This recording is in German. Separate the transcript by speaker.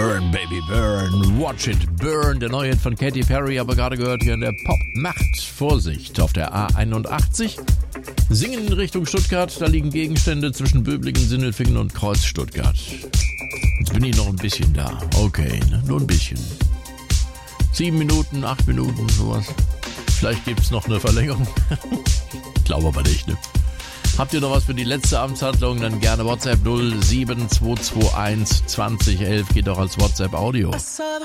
Speaker 1: Burn, Baby, Burn, Watch It Burn, der neue Hit von Katy Perry, aber gerade gehört hier in der Pop. Macht Vorsicht auf der A81. Singen in Richtung Stuttgart, da liegen Gegenstände zwischen Böblingen, Sindelfingen und Kreuz Stuttgart. Jetzt bin ich noch ein bisschen da. Okay, ne? Nur ein bisschen. 7 Minuten, 8 Minuten, sowas. Vielleicht gibt's noch eine Verlängerung. Glaube aber nicht, ne? Habt ihr noch was für die letzte Amtshandlung? Dann gerne WhatsApp 07221 2011. Geht doch als WhatsApp Audio.